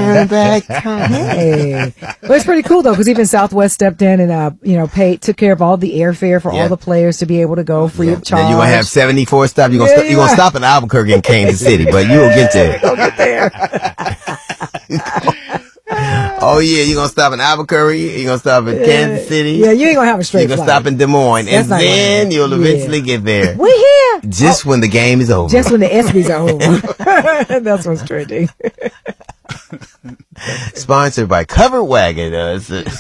Turn back time. Hey. But it's pretty cool, though, because even Southwest stepped in and, took care of all the airfare for all the players to be able to go free of charge. Now you're going to have 74 stops. You're going to stop in Albuquerque and Kansas City, but you'll get there. Go get there. Oh, yeah, you're going to stop in Albuquerque, you're going to stop in Kansas City. Yeah, you ain't going to have a straight flight. You're going to stop in Des Moines, and then you'll eventually get there. We're here. Just when the game is over. Just when the ESPYs are over. That's what's trending. Sponsored by Covered Wagon. All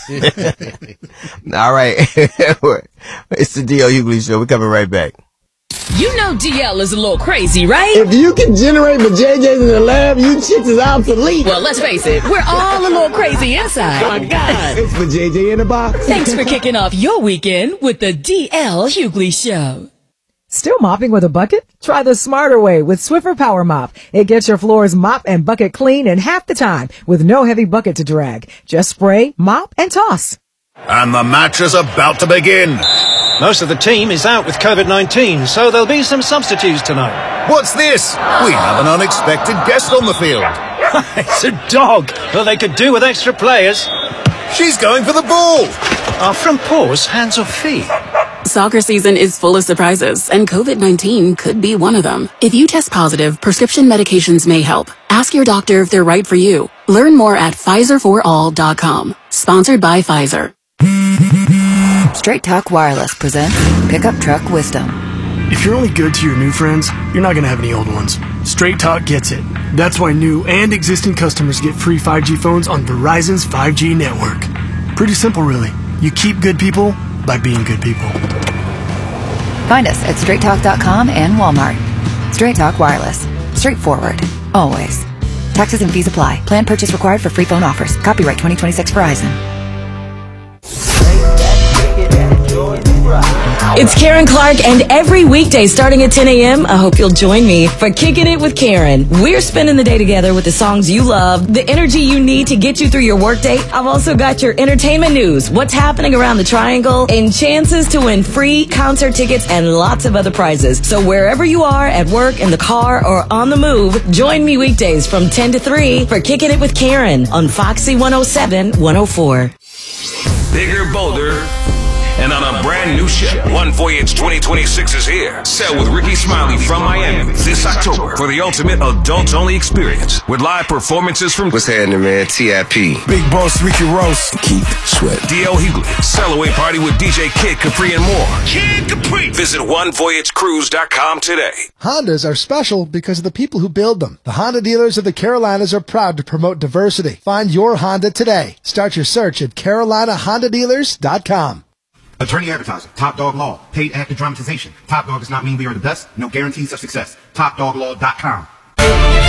right. It's the D.L. Hughley Show. We're coming right back. You know DL is a little crazy, right? If you can generate JJ's in the lab, you chicks is obsolete. Well, let's face it, we're all a little crazy inside. Oh my God. It's for JJ in the box. Thanks for kicking off your weekend with the DL Hughley Show. Still mopping with a bucket? Try the smarter way with Swiffer Power Mop. It gets your floors mop and bucket clean in half the time with no heavy bucket to drag. Just spray, mop, and toss. And the match is about to begin. Most of the team is out with COVID-19, so there'll be some substitutes tonight. What's this? We have an unexpected guest on the field. It's a dog. Well, they could do with extra players. She's going for the ball. Are front paws hands or feet? Soccer season is full of surprises, and COVID-19 could be one of them. If you test positive, prescription medications may help. Ask your doctor if they're right for you. Learn more at PfizerForAll.com. Sponsored by Pfizer. Straight Talk Wireless presents Pickup Truck Wisdom. If you're only good to your new friends, you're not going to have any old ones. Straight Talk gets it. That's why new and existing customers get free 5G phones on Verizon's 5G network. Pretty simple, really. You keep good people by being good people. Find us at straighttalk.com and Walmart. Straight Talk Wireless. Straightforward. Always. Taxes and fees apply. Plan purchase required for free phone offers. Copyright 2026 Verizon. It's Karen Clark, and every weekday starting at 10 a.m., I hope you'll join me for Kicking It with Karen. We're spending the day together with the songs you love, the energy you need to get you through your workday. I've also got your entertainment news, what's happening around the Triangle, and chances to win free concert tickets and lots of other prizes. So wherever you are, at work, in the car, or on the move, join me weekdays from 10 to 3 for Kicking It with Karen on Foxy 107 104. Bigger, bolder, and on a brand new ship. One Voyage 2026 is here. Sail with Ricky Smiley from Miami this October for the ultimate adults-only experience with live performances from what's happening, man? T.I.P. Big Boss Ricky Ross, Keith Sweat, D.L. Hughley, Sail Away Party with DJ Kid Capri and more. Kid Capri. Visit OneVoyageCruise.com today. Hondas are special because of the people who build them. The Honda dealers of the Carolinas are proud to promote diversity. Find your Honda today. Start your search at CarolinaHondaDealers.com. Attorney advertising, Top Dog Law, paid actor dramatization. Top Dog does not mean we are the best, no guarantees of success. TopDogLaw.com.